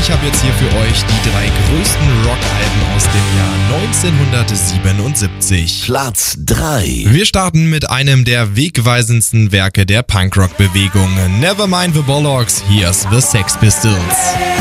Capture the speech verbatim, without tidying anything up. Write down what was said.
ich habe jetzt hier für euch die drei größten Rockalben aus dem Jahr neunzehnhundertsiebenundsiebzig. Platz drei. Wir starten mit einem der wegweisendsten Werke der Punkrock-Bewegung. Nevermind the Bollocks, here's the Sex Pistols.